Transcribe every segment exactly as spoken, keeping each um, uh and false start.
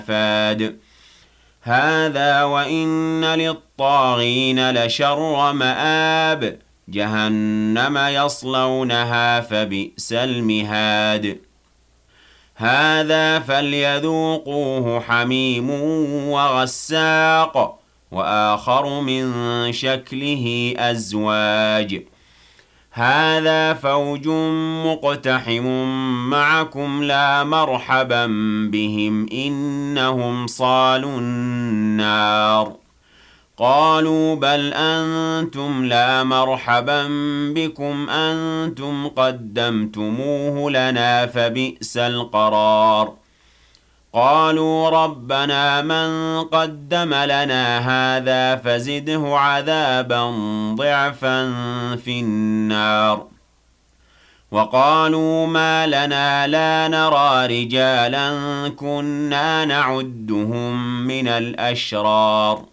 فاد هذا وإن للطاغين لشر مآب جهنم يصلونها فبئس المهاد هذا فليذوقوه حميم وغساق وآخر من شكله أزواج هذا فوج مقتحم معكم لا مرحبا بهم إنهم صالوا النار قالوا بل أنتم لا مرحبا بكم أنتم قدمتموه لنا فبئس القرار قالوا ربنا من قدم لنا هذا فزده عذابا ضعفا في النار وقالوا ما لنا لا نرى رجالا كنا نعدهم من الأشرار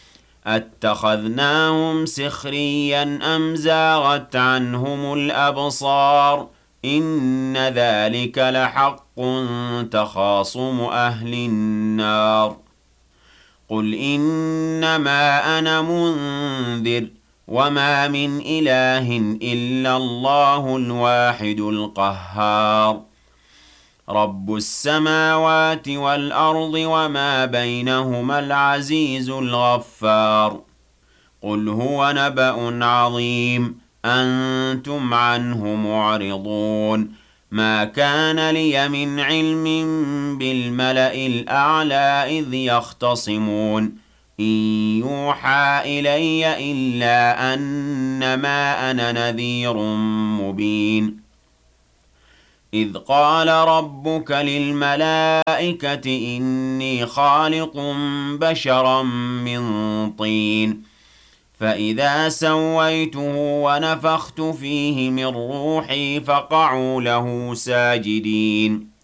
أتخذناهم سخريا أم زاغت عنهم الأبصار إن ذلك لحق تخاصم أهل النار قل إنما أنا منذر وما من إله إلا الله الواحد القهار رب السماوات والأرض وما بينهما العزيز الغفار قل هو نبأ عظيم أنتم عنه معرضون ما كان لي من علم بالملأ الأعلى إذ يختصمون إن يوحى إلي إلا أنما أنا نذير مبين إذ قال ربك للملائكة إني خالق بشرا من طين فإذا سويته ونفخت فيه من روحي فقعوا له ساجدين